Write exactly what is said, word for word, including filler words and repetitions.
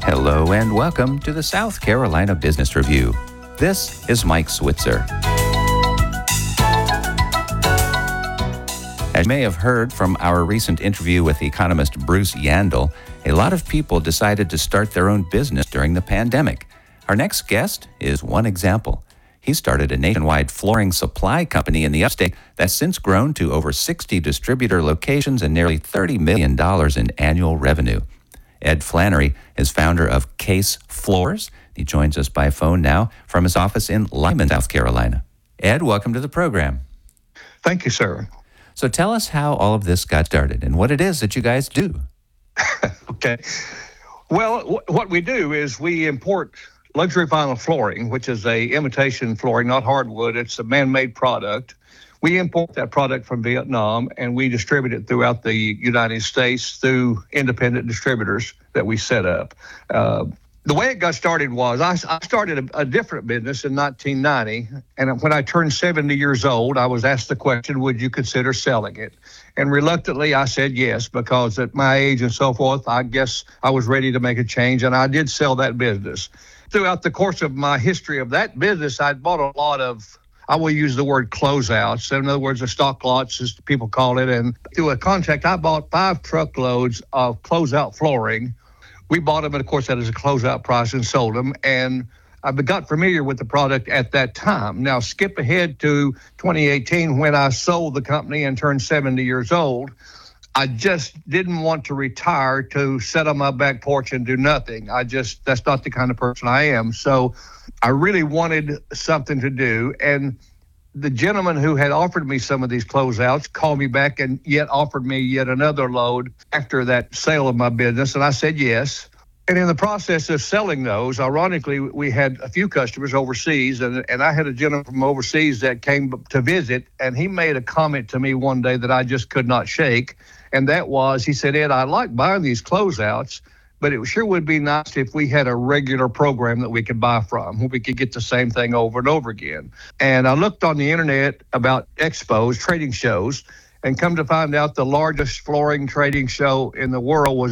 Hello and welcome to the South Carolina Business Review. This is Mike Switzer. As you may have heard from our recent interview with economist Bruce Yandle, a lot of people decided to start their own business during the pandemic. Our next guest is one example. He started a nationwide flooring supply company in the upstate that's since grown to over sixty distributor locations and nearly thirty million dollars in annual revenue. Ed Flannery is founder of Case Floors. He joins us by phone now from his office in Lyman, South Carolina. Ed, welcome to the program. Thank you, sir. So tell us how all of this got started and what it is that you guys do. Okay. Well, w- what we do is we import luxury vinyl flooring, which is a imitation flooring, not hardwood. It's a man-made product. We import that product from Vietnam, and we distribute it throughout the United States through independent distributors that we set up. Uh, the way it got started was I, I started a, a different business in nineteen ninety, and when I turned seventy years old, I was asked the question, would you consider selling it? And reluctantly, I said yes, because at my age and so forth, I guess I was ready to make a change, and I did sell that business. Throughout the course of my history of that business, I'd bought a lot of, I will use the word closeouts. In other words, the stock lots, as people call it. And through a contact, I bought five truckloads of closeout flooring. We bought them, and of course, that is a closeout price, and sold them. And I got familiar with the product at that time. Now, skip ahead to twenty eighteen when I sold the company and turned seventy years old. I just didn't want to retire to sit on my back porch and do nothing. I just, that's not the kind of person I am. So I really wanted something to do. And the gentleman who had offered me some of these closeouts called me back and yet offered me yet another load after that sale of my business. And I said yes. And in the process of selling those, ironically, we had a few customers overseas, and, and I had a gentleman from overseas that came to visit, and he made a comment to me one day that I just could not shake. And that was, he said, Ed, I like buying these closeouts, but it sure would be nice if we had a regular program that we could buy from, where we could get the same thing over and over again. And I looked on the internet about expos, trading shows, and come to find out the largest flooring trading show in the world was